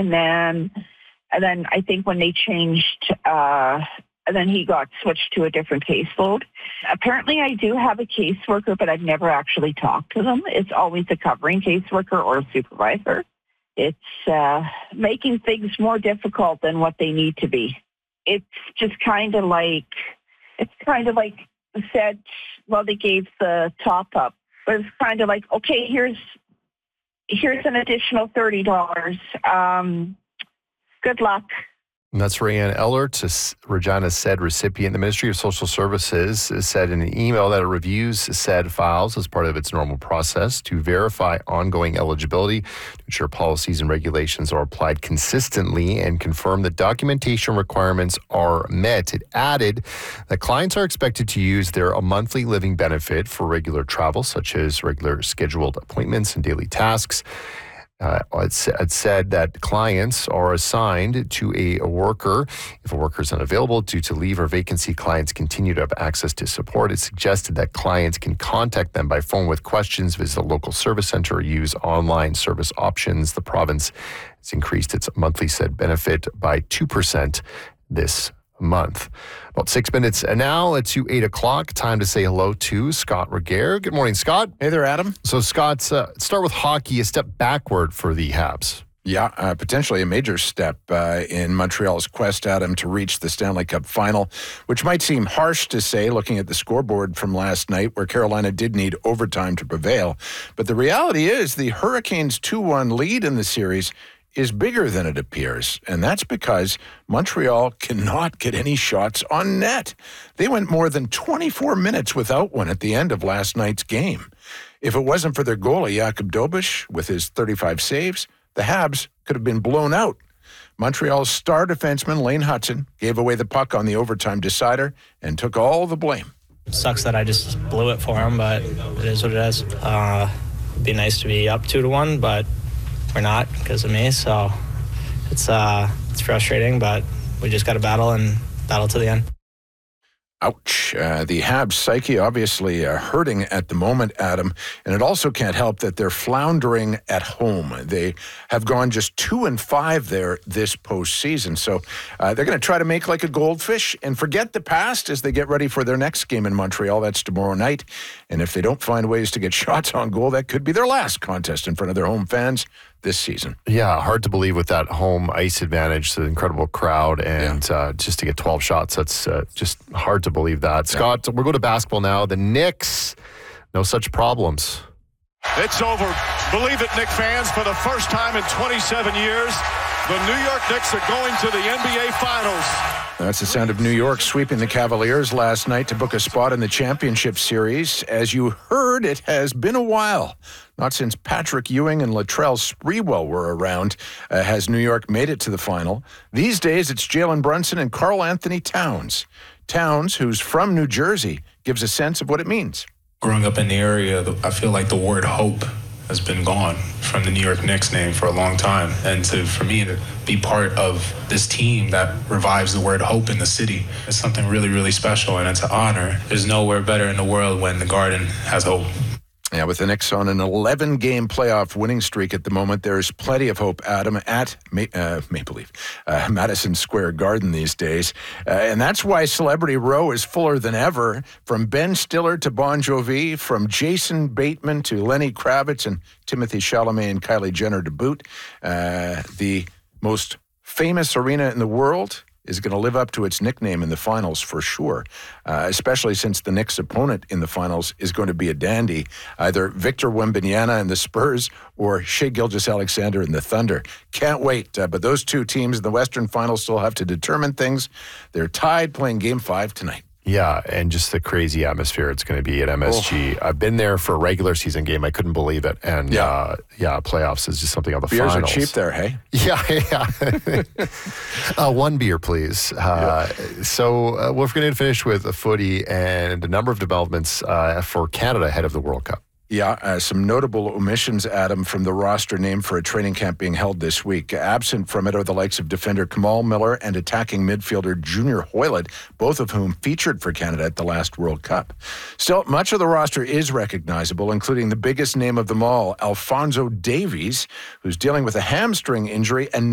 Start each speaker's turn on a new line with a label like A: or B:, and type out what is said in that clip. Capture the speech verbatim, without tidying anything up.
A: And then, and then I think when they changed, uh, and then he got switched to a different caseload. Apparently I do have a caseworker, but I've never actually talked to them. It's always a covering caseworker or a supervisor. It's uh, making things more difficult than what they need to be. It's just kind of like, it's kind of like said, well, they gave the top up, but it's kind of like, okay, here's, here's an additional thirty dollars. Um, good luck.
B: And that's Rayanne Ellert, a Regina SAID recipient. The Ministry of Social Services said in an email that it reviews SAID files as part of its normal process to verify ongoing eligibility, to ensure policies and regulations are applied consistently, and confirm that documentation requirements are met. It added that clients are expected to use their monthly living benefit for regular travel, such as regular scheduled appointments and daily tasks. Uh, it, it said that clients are assigned to a, a worker. If a worker is unavailable due to leave or vacancy, clients continue to have access to support. It suggested that clients can contact them by phone with questions, visit a local service center, or use online service options. The province has increased its monthly SAID benefit by two percent this month. About six minutes and now it's to eight o'clock. Time to say hello to Scott Regehr. Good morning, Scott.
C: Hey there, Adam.
B: So, Scott, uh, start with hockey, a step backward for the Habs.
C: Yeah, uh, potentially a major step uh, in Montreal's quest, Adam, to reach the Stanley Cup final, which might seem harsh to say looking at the scoreboard from last night where Carolina did need overtime to prevail. But the reality is the Hurricanes' two one lead in the series is bigger than it appears, and that's because Montreal cannot get any shots on net. They went more than twenty-four minutes without one at the end of last night's game. If it wasn't for their goalie, Jakub Dobeš, with his thirty-five saves, the Habs could have been blown out. Montreal's star defenseman, Lane Hutson, gave away the puck on the overtime decider and took all the blame.
D: It sucks that I just blew it for him, but it is what it is. Uh, it'd be nice to be up two to one, but we're not because of me, so it's uh, it's frustrating, but we just got to battle and battle to the end.
C: Ouch. Uh, the Habs psyche obviously uh, hurting at the moment, Adam, and it also can't help that they're floundering at home. They have gone just two and five there this postseason, so uh, they're going to try to make like a goldfish and forget the past as they get ready for their next game in Montreal. That's tomorrow night, and if they don't find ways to get shots on goal, that could be their last contest in front of their home fans this season.
B: Yeah, hard to believe with that home ice advantage, the incredible crowd, and yeah. uh, just to get twelve shots, that's uh, just hard to believe that. Scott, yeah. We'll go to basketball now. The Knicks, no such problems.
E: It's over. Believe it, Knicks fans, for the first time in twenty-seven years, the New York Knicks are going to the N B A Finals.
C: That's the sound of New York sweeping the Cavaliers last night to book a spot in the championship series. As you heard, it has been a while. Not since Patrick Ewing and Latrell Sprewell were around uh, has New York made it to the final. These days, it's Jalen Brunson and Karl Anthony Towns. Towns, who's from New Jersey, gives a sense of what it means.
F: Growing up in the area, I feel like the word hope has been gone from the New York Knicks name for a long time. And to, for me to be part of this team that revives the word hope in the city is something really, really special, and it's an honor. There's nowhere better in the world when the Garden has hope.
C: Yeah, with the Knicks on an eleven-game playoff winning streak at the moment, there's plenty of hope, Adam, at Ma- uh, Maple Leaf, uh, Madison Square Garden these days. Uh, and that's why Celebrity Row is fuller than ever, from Ben Stiller to Bon Jovi, from Jason Bateman to Lenny Kravitz and Timothy Chalamet and Kylie Jenner to boot. Uh, the most famous arena in the world is going to live up to its nickname in the finals for sure, uh, especially since the Knicks' opponent in the finals is going to be a dandy, either Victor Wembanyama and the Spurs or Shai Gilgeous-Alexander and the Thunder. Can't wait, uh, but those two teams in the Western Finals still have to determine things. They're tied playing Game five tonight.
B: Yeah, and just the crazy atmosphere it's going to be at M S G. Oh. I've been there for a regular season game. I couldn't believe it. And yeah, uh, yeah playoffs is just something on the
C: Beers
B: finals.
C: Beers are cheap there, hey?
B: Yeah, yeah. uh, one beer, please. Uh, yeah. So uh, we're going to finish with a footy and a number of developments uh, for Canada ahead of the World Cup.
C: Yeah, uh, some notable omissions, Adam, from the roster named for a training camp being held this week. Absent from it are the likes of defender Kamal Miller and attacking midfielder Junior Hoylett, both of whom featured for Canada at the last World Cup. Still, much of the roster is recognizable, including the biggest name of them all, Alphonso Davies, who's dealing with a hamstring injury and